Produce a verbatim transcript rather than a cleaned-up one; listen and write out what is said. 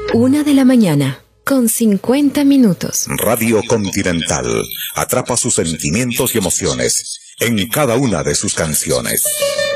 Una de la mañana, con cincuenta minutos. Radio Continental atrapa sus sentimientos y emociones en cada una de sus canciones.